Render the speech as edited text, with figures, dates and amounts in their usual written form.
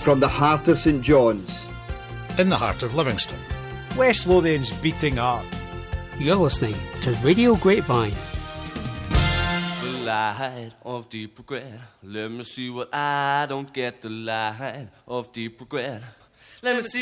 From the heart of St John's. In the heart of Livingston. West Lothian's beating heart. You're listening to Radio Grapevine. The light of deep regret. Let me see what I don't get. The light of deep regret. Let me see